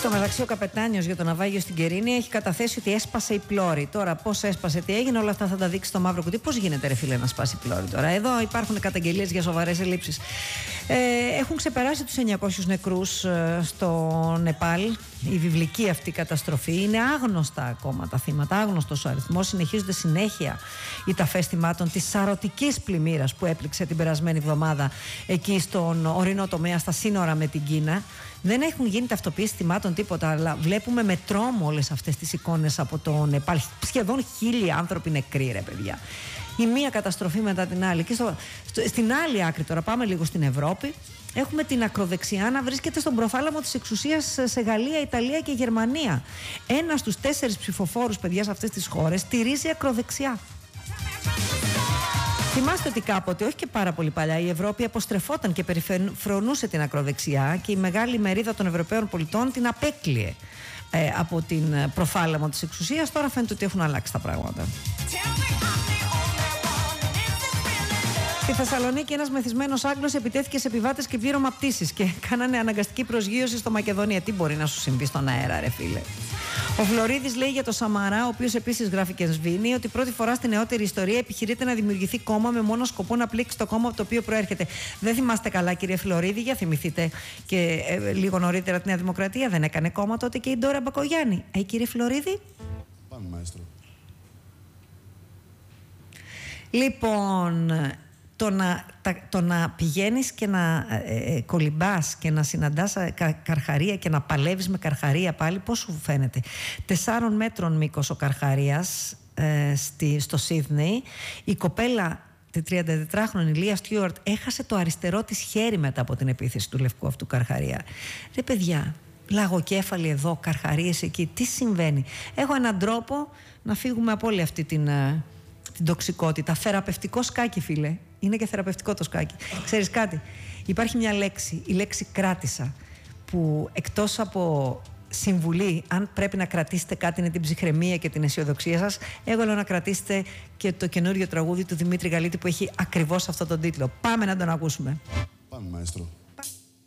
Στο μεταξύ, ο καπετάνιος για το ναυάγιο στην Κερίνη έχει καταθέσει ότι έσπασε η πλώρη. Τώρα, πώς έσπασε, τι έγινε, όλα αυτά θα τα δείξει στο μαύρο κουτί. Πώς γίνεται, ρε φίλε, να σπάσει η πλώρη τώρα? Εδώ υπάρχουν καταγγελίες για σοβαρές ελλείψεις. Έχουν ξεπεράσει τους 900 νεκρούς στο Νεπάλ. Η βιβλική αυτή καταστροφή. Είναι άγνωστα ακόμα τα θύματα, άγνωστος ο αριθμός. Συνεχίζονται συνέχεια οι ταφές θυμάτων της σαρωτικής πλημμύρας που έπληξε την περασμένη εβδομάδα εκεί στον ορεινό τομέα, στα σύνορα με την Κίνα. Δεν έχουν γίνει ταυτοποίηση θυμάτων, τίποτα, αλλά βλέπουμε με τρόμο όλες αυτές τις εικόνες από το Νεπάλ. Σχεδόν 1.000 άνθρωποι νεκροί, ρε παιδιά. Η μία καταστροφή μετά την άλλη. Και στην άλλη άκρη, τώρα πάμε λίγο στην Ευρώπη, έχουμε την ακροδεξιά να βρίσκεται στον προφάλαμο της εξουσίας σε Γαλλία, Ιταλία και Γερμανία. 1 στους 4 ψηφοφόρους, παιδιά, σε αυτές τις χώρες στηρίζει ακροδεξιά. Θυμάστε ότι κάποτε, όχι και πάρα πολύ παλιά, η Ευρώπη αποστρεφόταν και περιφρονούσε την ακροδεξιά και η μεγάλη μερίδα των Ευρωπαίων πολιτών την απέκλειε από την προφάλαμο της εξουσίας. Τώρα φαίνεται ότι έχουν αλλάξει τα πράγματα. Στη Θεσσαλονίκη, ένας μεθυσμένος Άγγλος επιτέθηκε σε επιβάτες και πλήρωμα πτήσης και κάνανε αναγκαστική προσγείωση στο Μακεδονία. Τι μπορεί να σου συμβεί στον αέρα, ρε φίλε? Ο Φλωρίδης λέει για το Σαμαρά, ο οποίος επίσης γράφει και σβήνει, ότι πρώτη φορά στη νεότερη ιστορία επιχειρείται να δημιουργηθεί κόμμα με μόνο σκοπό να πλήξει το κόμμα από το οποίο προέρχεται. Δεν θυμάστε καλά, κύριε Φλωρίδη? Για θυμηθείτε και λίγο νωρίτερα τη Νέα Δημοκρατία. Δεν έκανε κόμμα τότε και η Ντόρα Μπακογιάννη? Κύριε Φλωρίδη. Πάμε, μαέστρο. Λοιπόν, το να πηγαίνεις και να κολυμπάς και να συναντάς καρχαρία και να παλεύεις με καρχαρία πάλι, πώς σου φαίνεται? 4 μέτρων μήκος ο καρχαρίας στο Σίδνεϊ. Η κοπέλα, τη 34χρονη Λία Στιούαρτ, έχασε το αριστερό της χέρι μετά από την επίθεση του λευκού αυτού καρχαρία. Ρε παιδιά, λαγοκέφαλοι εδώ, καρχαρίες εκεί, τι συμβαίνει? Έχω έναν τρόπο να φύγουμε από όλη αυτή την τοξικότητα. Θεραπευτικό σκάκι, φίλε. Είναι και θεραπευτικό το σκάκι. Ξέρεις κάτι? Υπάρχει μια λέξη, η λέξη κράτησα, που εκτός από συμβουλή, αν πρέπει να κρατήσετε κάτι, είναι την ψυχραιμία και την αισιοδοξία σας. Εγώ λέω να κρατήσετε και το καινούριο τραγούδι του Δημήτρη Γαλίτη που έχει ακριβώς αυτό τον τίτλο. Πάμε να τον ακούσουμε. Πάμε, μαέστρο.